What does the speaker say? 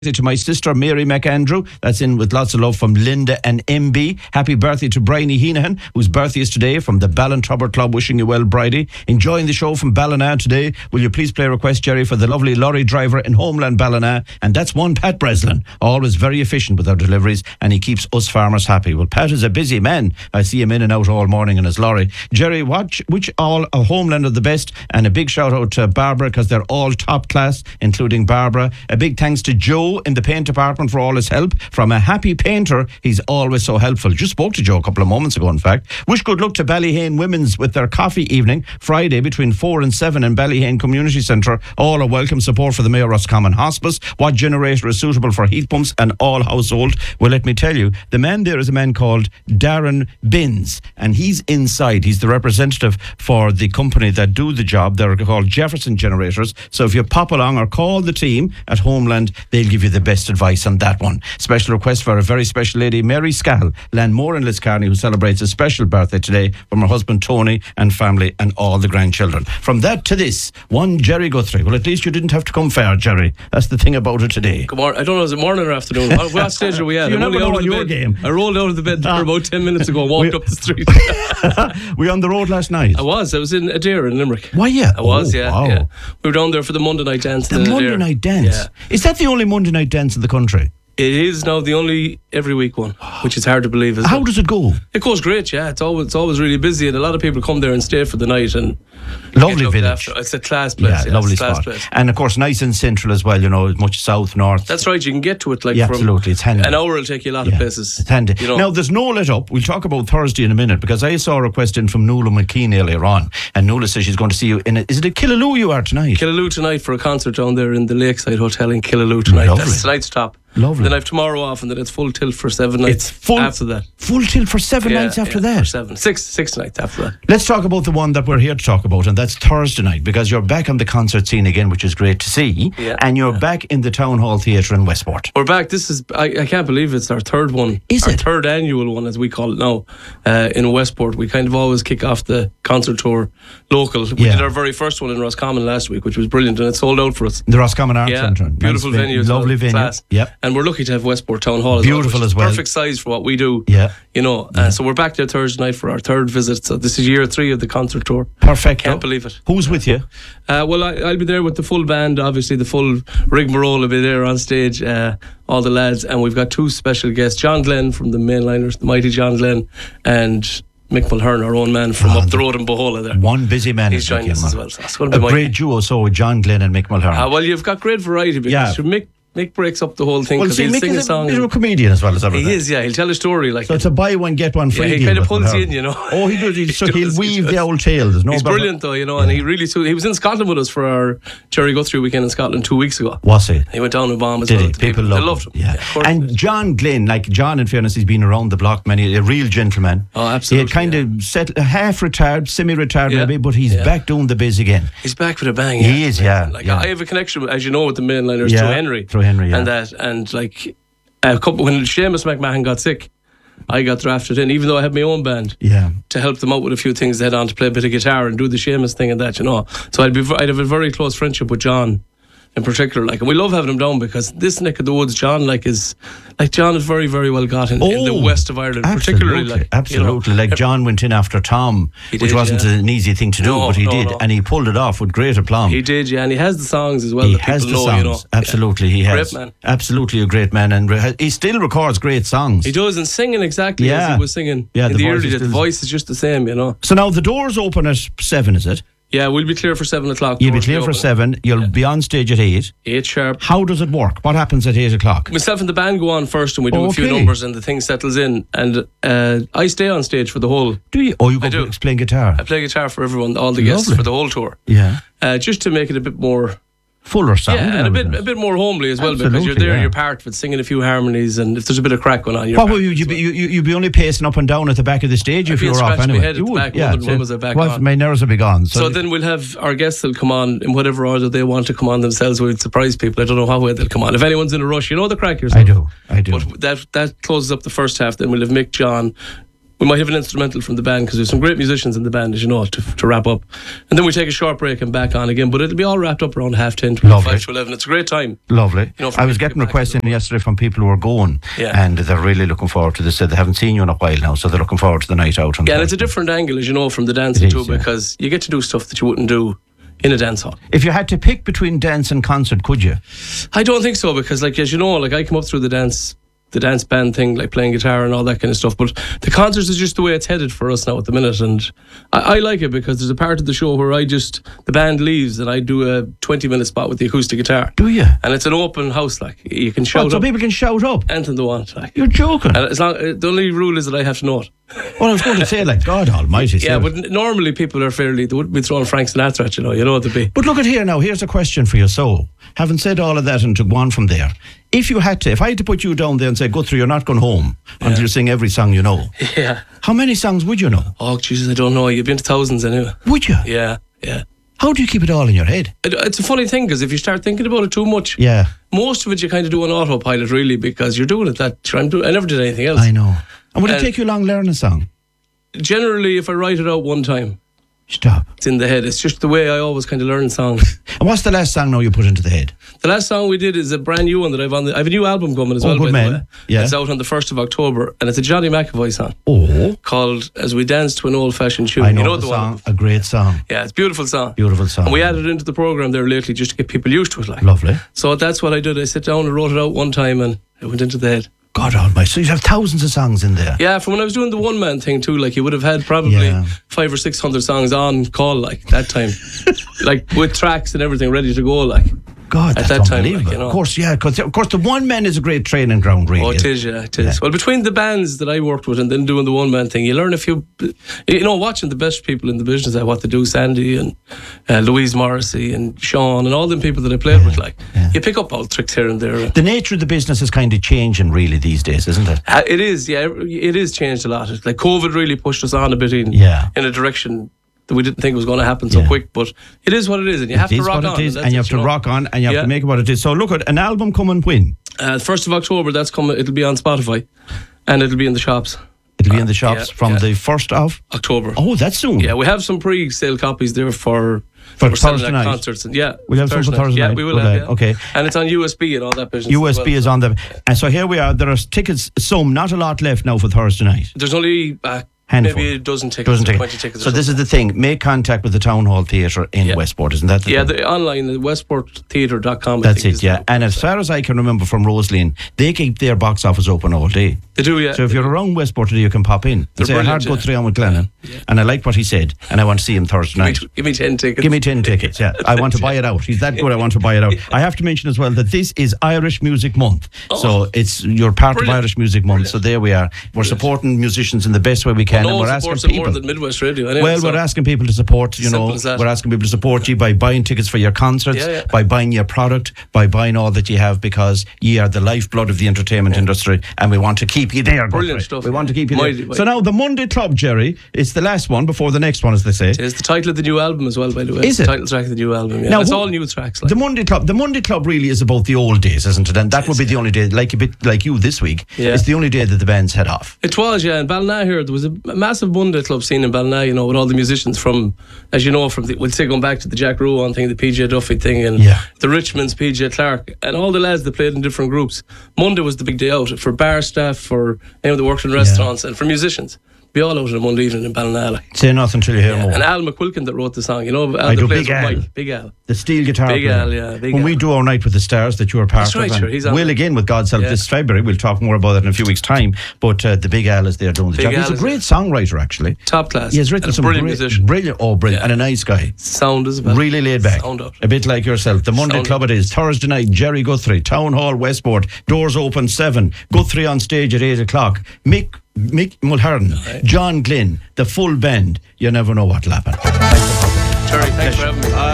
To my sister Mary McAndrew, that's in with lots of love from Linda and MB. Happy birthday to Bryony Heenahan, whose birthday is today, from the Ballintrubber Club. Wishing you well, Bridie. Enjoying the show from Ballina today. Will you please play a request, Jerry, for the lovely lorry driver in Homeland Ballina? And that's one Pat Breslin, always very efficient with our deliveries, and he keeps us farmers happy. Well, Pat is a busy man. I see him in and out all morning in his lorry. Jerry, which all of Homeland are the best? And a big shout out to Barbara, because they're all top class, including Barbara. A big thanks to Joe in the paint department for all his help. From a happy painter, he's always so helpful. Just spoke to Joe a couple of moments ago, in fact. Wish good luck to Ballyhane Women's with their coffee evening Friday between 4 and 7 in Ballyhane Community Centre. All are welcome. Support for the Mayor Roscommon Hospice. What generator is suitable for heat pumps and all household? Well, let me tell you, the man there is a man called Darren Binns, and he's inside. He's the representative for the company that do the job. They're called Jefferson Generators. So if you pop along or call the team at Homeland, they'll give you the best advice on that one. Special request for a very special lady, Mary Scahill, Landmore in Liscarney, who celebrates a special birthday today, from her husband Tony and family and all the grandchildren. From that to this, one Jerry Guthrie. Well, at least you didn't have to come far, Jerry. That's the thing about it today. Good morning. I don't know, is it morning or afternoon? What stage are we at? You never know on your game. I rolled out of the bed there about 10 minutes ago and walked up the street. Were you on the road last night? I was in Adair in Limerick. Why, yeah? I was, yeah, wow. yeah. We were down there for the Monday night dance. The Monday night dance? Yeah. Is that the only Monday night dance in the country? It is now the only every week one, which is hard to believe. How does it go? It goes great, yeah. It's always really busy, and a lot of people come there and stay for the night. And lovely village. It's a class place. Yeah, lovely spot. Place. And of course, nice and central as well. You know, much south, north. That's right. You can get to it yeah, absolutely. It's handy. An hour will take you a lot of places. It's handy. You know. Now, there's no let up. We'll talk about Thursday in a minute, because I saw a request in from Nuala McKean earlier on, and Nuala says she's going to see you in is it at Killaloo you are tonight? Killaloo tonight for a concert down there in the Lakeside Hotel in Killaloo tonight. Lovely. That's tonight's top. Lovely. Then I have tomorrow off, and then it's full tilt for 7 nights. It's full after that. Full tilt for 7 nights after that. For 6 nights after that. Let's talk about the one that we're here to talk about, and that's Thursday night, because you're back on the concert scene again, which is great to see. Yeah, and you're back in the Town Hall Theatre in Westport. We're back. This is I can't believe it's our third one. Is our it? Third annual one, as we call it now, in Westport. We kind of always kick off the concert tour local. We did our very first one in Roscommon last week, which was brilliant, and it sold out for us. The Roscommon Arts Centre. Beautiful venue. Lovely venue. Class. Yep. And we're lucky to have Westport Town Hall beautiful as well. Perfect size for what we do. Yeah. You know, so we're back there Thursday night for our third visit. So this is year 3 of the concert tour. Perfect. Can't believe it. Who's with you? Well, I'll be there with the full band. Obviously, the full rigmarole will be there on stage. All the lads, and we've got 2 special guests: John Glenn from the Mainliners, the mighty John Glenn, and Mick Mulhern, our own man from up the road in Bohola there. One busy man. He's joining us as well. So that's going to be a great duo, so John Glenn and Mick Mulhern. Well, you've got great variety, because Mick breaks up the whole thing, because he'll sing a song. He's a comedian as well as everything. He is, yeah. He'll tell a story. So it's a buy one, get one free. Yeah, he kind of pulls you in, you know. Oh, he does. So he'll weave the old tale. There's no. He's brilliant, though, you know, and he was in Scotland with us for our Jerry Guthrie weekend in Scotland 2 weeks ago. Was he? He went down with Bomb as Did well. He? People loved him. Yeah. And John Glenn, like John, in fairness, he's been around the block a real gentleman. Oh, absolutely. He had kind of set half-retired, semi-retired maybe, but he's back doing the biz again. He's back with a bang. He is, yeah. Like, I have a connection, as you know, with the Mainliners through Henry. And like a couple, when Seamus McMahon got sick, I got drafted in, even though I had my own band, to help them out with a few things. They had on to play a bit of guitar and do the Seamus thing and that, you know. So I'd have a very close friendship with John in particular, and we love having him down, because this neck of the woods, John is very, very well got in the west of Ireland, particularly. Absolutely, you know, like John went in after Tom, which wasn't an easy thing to do, but he did, and he pulled it off with great aplomb. He did, yeah, and he has the songs as well. He that has people the know, songs, you know. absolutely, he has. Great man. Absolutely a great man, and he still records great songs. He does, and singing exactly as he was singing in the early days. The voice is just the same, you know. So now the doors open at 7, is it? Yeah, we'll be clear for 7 o'clock. You'll be clear for 7. You'll be on stage at 8. 8 sharp. How does it work? What happens at 8 o'clock? Myself and the band go on first, and we do a few numbers, and the thing settles in. And I stay on stage for the whole. Do you? Oh, you go playing guitar? I play guitar for everyone, all the guests for the whole tour. Yeah. Just to make it a bit more fuller sound. Yeah, and a bit more homely as well, because you're there, you're part of it, singing a few harmonies, and if there's a bit of crack going on, you're. What would you'd be only pacing up and down at the back of the stage if you were off anyway? My head at the back, when was I back on? My nerves would be gone. So then we'll have our guests will come on in whatever order they want to come on themselves. We'll surprise people. I don't know how way they'll come on. If anyone's in a rush, you know the crack yourself. I do. But that closes up the first half. Then we'll have Mick, John, we might have an instrumental from the band because there's some great musicians in the band, as you know, to wrap up. And then we take a short break and back on again. But it'll be all wrapped up around 10:30, 25 to 11. It's a great time. Lovely. I was getting requests in yesterday from people who are going, and they're really looking forward to this. They haven't seen you in a while now, so they're looking forward to the night out. And it's a different angle, as you know, from the dancing too, because you get to do stuff that you wouldn't do in a dance hall. If you had to pick between dance and concert, could you? I don't think so, because as you know, I come up through the dance band thing, like playing guitar and all that kind of stuff, but the concerts is just the way it's headed for us now at the minute, and I like it because there's a part of the show where the band leaves and I do a 20-minute spot with the acoustic guitar. Do you? And it's an open house, you can shout up. So people can shout up? Anything they want. You're joking. And the only rule is that I have to know it. Well, I was going to say, God almighty. Yeah, but normally people are they wouldn't be throwing Frank Sinatra at you know what they'd be. But look at here now, here's a question for you. So, having said all of that and to go on from there, if I had to put you down there and say, Guthrie, you're not going home until you sing every song you know. Yeah. How many songs would you know? Oh, Jesus, I don't know. You've been to thousands anyway. Would you? Yeah. How do you keep it all in your head? It's a funny thing, because if you start thinking about it too much, most of it you kind of do on autopilot, really, because you're doing it I never did anything else. I know. And would it take you long learning a song? Generally, if I write it out one time, stop. It's in the head. It's just the way I always kind of learn songs. And what's the last song now you put into the head? The last song we did is a brand new one that I have a new album coming as well, good by man. the way. Yeah. It's out on the 1st of October, and it's a Johnny McAvoy song. Oh. Called As We Dance to an Old-Fashioned Tune. I know the song. One? A great song. Yeah, it's a beautiful song. Beautiful song. And we added it into the programme there lately just to get people used to it. Lovely. So that's what I did. I sat down and wrote it out one time, and it went into the head. God almighty. So you have thousands of songs in there. Yeah, from when I was doing the one-man thing too, you would have had probably 500 or 600 songs on call, that time. With tracks and everything ready to go, God, at that's that unbelievable. time, Of course, of course, the one man is a great training ground, really. Oh, it is, it is. Yeah. Well, between the bands that I worked with and then doing the one man thing, you learn a few, watching the best people in the business at what they do, Sandy and Louise Morrissey and Sean and all them people that I played with, you pick up all tricks here and there. The nature of the business is kind of changing, really, these days, isn't it? It is, it is changed a lot. COVID really pushed us on a bit in a direction that we didn't think was going to happen so quick, but it is what it is, and you have to rock on. And you have to rock on, and you have to make it what it is. So look at an album coming when? 1st of October, that's coming. It'll be on Spotify, and it'll be in the shops. It'll be in the shops from the 1st of October. Oh, that's soon. Yeah, we have some pre-sale copies there for Thursday night concerts. And we'll have some for Thursday night. Yeah, we will have. Okay, and it's on USB and all that business. USB is on the, and so here we are. There are tickets, not a lot left now for Thursday night. There's only handful. Maybe a dozen tickets. 20 tickets. So this is the thing. Make contact with the Town Hall Theatre in Westport, isn't that the thing? the online, the westporttheatre.com. That's it, And as far as I can remember from Rosaleen, they keep their box office open all day. They do, yeah. So if you're around Westport today, you can pop in and say, I heard Guthrie on with Glennon, and I like what he said, and I want to see him Thursday night. Give me 10 tickets. Give me 10 tickets, yeah. I want to buy it out. He's that good, I want to buy it out. I have to mention as well that this is Irish Music Month. So you're part of Irish Music Month. So there we are. We're supporting musicians in the best way we can, and we're asking people. More than Midwest Radio. Anyway, well, we're asking people to support, we're asking people to support you by buying tickets for your concerts, by buying your product, by buying all that you have, because ye are the lifeblood of the entertainment industry, and we want to keep you there. Brilliant stuff. We want to keep you there. So now the Monday Club, Jerry, it's the last one before the next one, as they say. It is the title of the new album as well, by the way. Is it? The title track of the new album, Now, it's all new tracks. The Monday Club really is about the old days, isn't it? And that would be the only day, a bit like you this week, it's the only day that the bands head off. It was, in Ballina here, there was a massive Monday Club scene in Ballina, with all the musicians from, as you know, we'll say going back to the Jack Ruan thing, the PJ Duffy thing, and the Richmonds, PJ Clark, and all the lads that played in different groups. Monday was the big day out for bar staff, for anyone that worked in restaurants, and for musicians. Be all out on a Monday evening in Ballina. Say nothing until you hear more. And Al McQuilkin that wrote the song, Al I do. Big Al. The steel guitar Big player. Al, yeah. When we do Our Night with the Stars that you're part That's right, of. Sure, he's on we'll again, with God's help, this February. We'll talk more about it in a few weeks' time. But the Big Al is there doing the job. He's a great songwriter, actually. Top class. He has written some brilliant musician. Brilliant, and a nice guy. Sound as well. Really laid back. Sound out. A bit like yourself. The Monday Club it is. Thursday night, Jerry Guthrie, Town Hall, Westport. Doors open 7. Guthrie on stage at 8 o'clock. Mick Mulhern, John Glynn, the full band. You never know what'll happen. Terry, thanks for having me.